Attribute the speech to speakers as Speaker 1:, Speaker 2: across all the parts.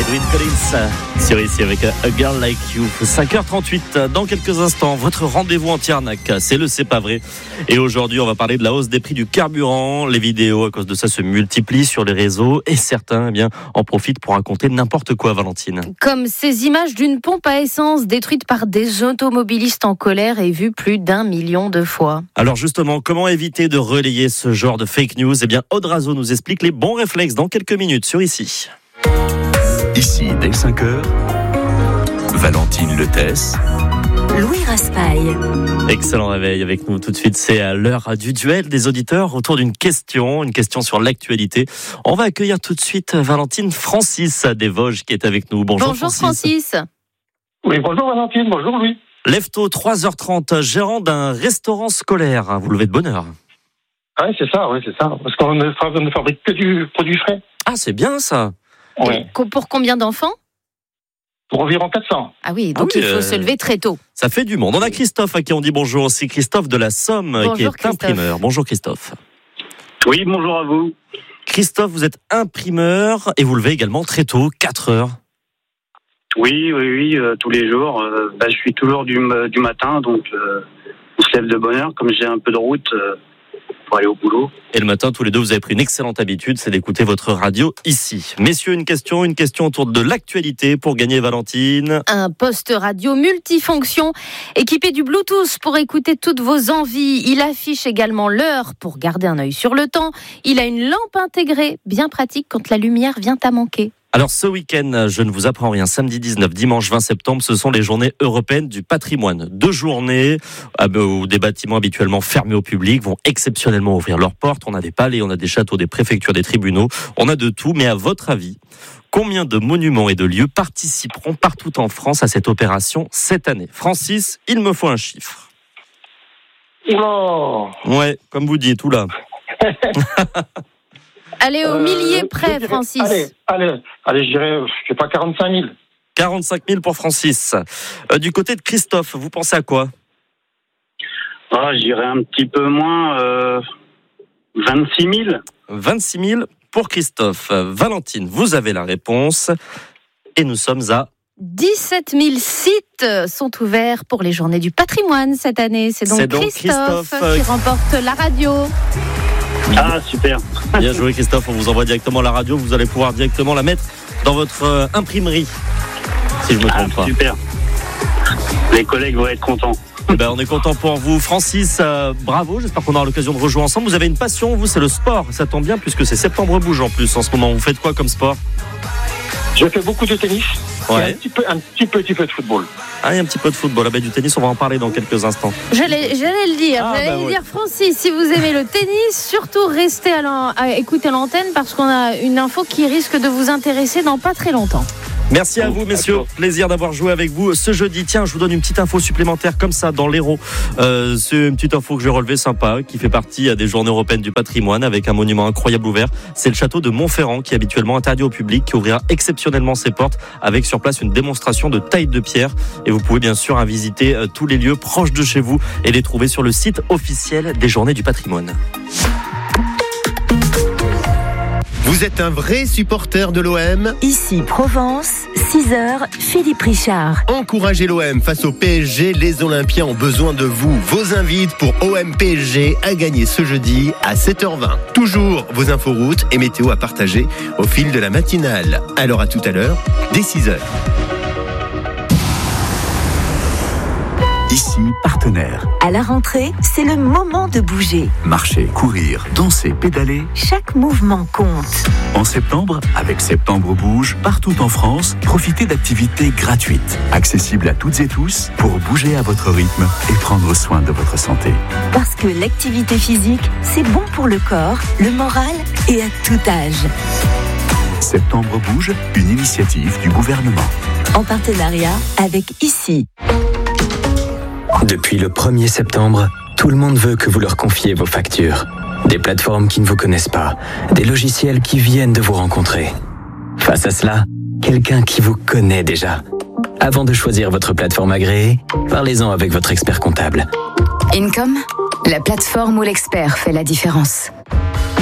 Speaker 1: Edwin Collins sur ici avec A Girl Like You. 5h38, dans quelques instants, votre rendez-vous anti-arnaque, c'est le C'est pas vrai. Et aujourd'hui, on va parler de la hausse des prix du carburant. Les vidéos, à cause de ça, se multiplient sur les réseaux et certains en profitent pour raconter n'importe quoi, Valentine.
Speaker 2: Comme ces images d'une pompe à essence détruite par des automobilistes en colère et vue plus d'1 million de fois.
Speaker 1: Alors justement, comment éviter de relayer ce genre de fake news ? Aude Razo nous explique les bons réflexes dans quelques minutes sur Ici.
Speaker 3: Ici, dès 5h, Valentine Letès,
Speaker 4: Louis Raspail.
Speaker 1: Excellent réveil avec nous tout de suite. C'est à l'heure du duel des auditeurs autour d'une question sur l'actualité. On va accueillir tout de suite Valentine Francis des Vosges qui est avec nous. Bonjour
Speaker 2: Francis.
Speaker 5: Oui, bonjour Valentine, bonjour Louis.
Speaker 1: Lève-tôt, 3h30, gérant d'un restaurant scolaire. Vous levez de bonne heure.
Speaker 5: Oui, c'est ça. Parce qu'on ne fabrique que du produit frais.
Speaker 1: Ah, c'est bien ça.
Speaker 5: Oui.
Speaker 2: Pour combien d'enfants ?
Speaker 5: Pour environ 400.
Speaker 2: Ah oui, donc il faut se lever très tôt.
Speaker 1: Ça fait du monde. On a Christophe à qui on dit bonjour. C'est Christophe de la Somme qui est imprimeur. Bonjour Christophe.
Speaker 6: Oui, bonjour à vous.
Speaker 1: Christophe, vous êtes imprimeur et vous levez également très tôt, 4 heures.
Speaker 6: Oui, tous les jours. Je suis toujours du matin, donc on se lève de bonne heure. Comme j'ai un peu de route pour aller au boulot.
Speaker 1: Et le matin, tous les deux, vous avez pris une excellente habitude, c'est d'écouter votre radio ici. Messieurs, une question autour de l'actualité pour gagner Valentine.
Speaker 2: Un poste radio multifonction équipé du Bluetooth pour écouter toutes vos envies. Il affiche également l'heure pour garder un œil sur le temps. Il a une lampe intégrée, bien pratique quand la lumière vient à manquer.
Speaker 1: Alors ce week-end, je ne vous apprends rien, samedi 19, dimanche 20 septembre, ce sont les journées européennes du patrimoine. 2 journées où des bâtiments habituellement fermés au public vont exceptionnellement ouvrir leurs portes. On a des palais, on a des châteaux, des préfectures, des tribunaux, on a de tout. Mais à votre avis, combien de monuments et de lieux participeront partout en France à cette opération cette année ? Francis, il me faut un chiffre.
Speaker 5: Oula.
Speaker 1: Ouais, comme vous dites, oula.
Speaker 2: Allez au millier près, Francis.
Speaker 5: Allez, je dirais, je sais pas, 45 000.
Speaker 1: 45 000 pour Francis. Du côté de Christophe, vous pensez à quoi ?
Speaker 6: Je dirais un petit peu moins, 26 000. 26
Speaker 1: 000 pour Christophe. Valentine, vous avez la réponse. Et nous sommes à
Speaker 2: 17 000 sites sont ouverts pour les journées du patrimoine cette année. C'est donc Christophe qui remporte la radio.
Speaker 6: Ah, super.
Speaker 1: Bien joué Christophe, on vous envoie directement la radio, vous allez pouvoir directement la mettre dans votre imprimerie, si je ne me trompe pas.
Speaker 6: Super. Les collègues vont être contents.
Speaker 1: On est content pour vous. Francis, bravo, j'espère qu'on aura l'occasion de rejouer ensemble. Vous avez une passion, vous, c'est le sport, ça tombe bien puisque c'est Septembre Bouge en plus en ce moment. Vous faites quoi comme sport ?
Speaker 5: Je fais beaucoup de tennis et un petit peu de football.
Speaker 1: Ah, il y a un petit peu de football. Du tennis, on va en parler dans quelques instants.
Speaker 2: J'allais le dire. Dire, Francis, si vous aimez le tennis, surtout restez à écouter l'antenne parce qu'on a une info qui risque de vous intéresser dans pas très longtemps.
Speaker 1: Merci à vous, messieurs. Plaisir d'avoir joué avec vous ce jeudi. Tiens, je vous donne une petite info supplémentaire comme ça dans l'Hérault. C'est une petite info que j'ai relevée sympa, qui fait partie des Journées européennes du patrimoine avec un monument incroyable ouvert. C'est le château de Montferrand qui est habituellement interdit au public, qui ouvrira exceptionnellement ses portes avec sur place une démonstration de taille de pierre. Et vous pouvez bien sûr visiter tous les lieux proches de chez vous et les trouver sur le site officiel des Journées du patrimoine.
Speaker 7: Vous êtes un vrai supporter de l'OM ?
Speaker 4: Ici Provence, 6h, Philippe Richard.
Speaker 7: Encouragez l'OM face au PSG, les Olympiens ont besoin de vous. Vos invites pour OM PSG à gagner ce jeudi à 7h20. Toujours vos inforoutes et météo à partager au fil de la matinale. Alors à tout à l'heure, dès 6h.
Speaker 3: Ici, partenaire.
Speaker 4: À la rentrée, c'est le moment de bouger.
Speaker 3: Marcher, courir, danser, pédaler.
Speaker 4: Chaque mouvement compte.
Speaker 3: En septembre, avec Septembre Bouge, partout en France, profitez d'activités gratuites, accessibles à toutes et tous, pour bouger à votre rythme et prendre soin de votre santé.
Speaker 4: Parce que l'activité physique, c'est bon pour le corps, le moral et à tout âge.
Speaker 3: Septembre Bouge, une initiative du gouvernement.
Speaker 4: En partenariat avec Ici.
Speaker 8: Depuis le 1er septembre, tout le monde veut que vous leur confiez vos factures. Des plateformes qui ne vous connaissent pas, des logiciels qui viennent de vous rencontrer. Face à cela, quelqu'un qui vous connaît déjà. Avant de choisir votre plateforme agréée, parlez-en avec votre expert comptable.
Speaker 9: Income, la plateforme où l'expert fait la différence.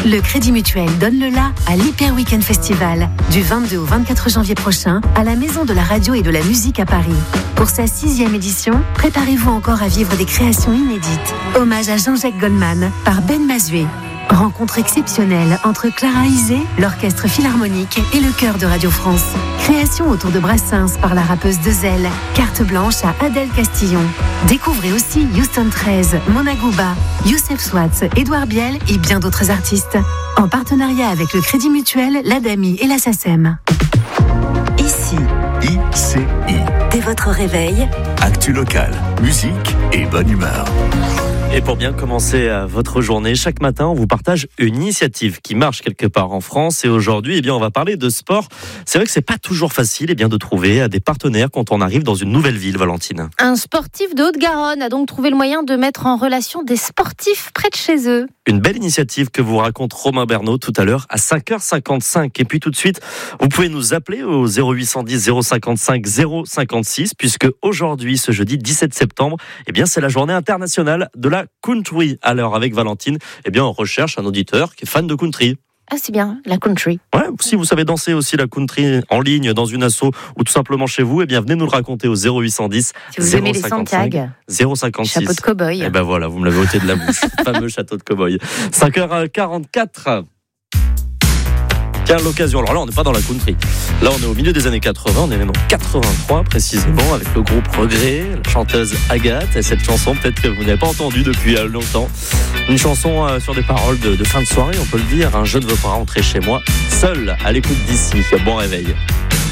Speaker 9: Le Crédit Mutuel donne le la à l'Hyper Weekend Festival du 22 au 24 janvier prochain à la Maison de la Radio et de la Musique à Paris. Pour sa 6e édition, préparez-vous encore à vivre des créations inédites. Hommage à Jean-Jacques Goldman par Ben Mazué. Rencontre exceptionnelle entre Clara Isé, l'Orchestre Philharmonique et le Chœur de Radio France. Création autour de Brassens par la rappeuse Dezel. Carte blanche à Adèle Castillon. Découvrez aussi Houston 13, Mona Gouba, Youssef Swatz, Édouard Biel et bien d'autres artistes. En partenariat avec le Crédit Mutuel, l'ADAMI et la SACEM.
Speaker 4: Ici,
Speaker 3: ICI.
Speaker 4: dès votre réveil,
Speaker 3: Actu locale, musique et bonne humeur.
Speaker 1: Et pour bien commencer votre journée, chaque matin, on vous partage une initiative qui marche quelque part en France. Et aujourd'hui, on va parler de sport. C'est vrai que c'est pas toujours facile de trouver des partenaires quand on arrive dans une nouvelle ville, Valentine.
Speaker 2: Un sportif de Haute-Garonne a donc trouvé le moyen de mettre en relation des sportifs près de chez eux.
Speaker 1: Une belle initiative que vous raconte Romain Bernot tout à l'heure à 5h55. Et puis tout de suite, vous pouvez nous appeler au 0810 055 056 puisque aujourd'hui, ce jeudi 17 septembre, c'est la journée internationale de la country. Alors avec Valentine, on recherche un auditeur qui est fan de country.
Speaker 2: Ah, c'est bien, la country.
Speaker 1: Ouais, si vous savez danser aussi la country en ligne, dans une asso ou tout simplement chez vous, venez nous le raconter au 0810
Speaker 2: si vous aimez les Santiago,
Speaker 1: 056.
Speaker 2: Chapeau de cow-boy.
Speaker 1: Voilà, vous me l'avez ôté de la bouche. Fameux château de cow-boy. 5h44. Tiens, l'occasion. Alors là, on n'est pas dans la country. Là, on est au milieu des années 80. On est même en 83 précisément avec le groupe Regret, la chanteuse Agathe. Et cette chanson, peut-être que vous n'avez pas entendue depuis longtemps. Une chanson sur des paroles de fin de soirée, on peut le dire. Je ne veux pas rentrer chez moi seul à l'écoute d'ici. Bon réveil.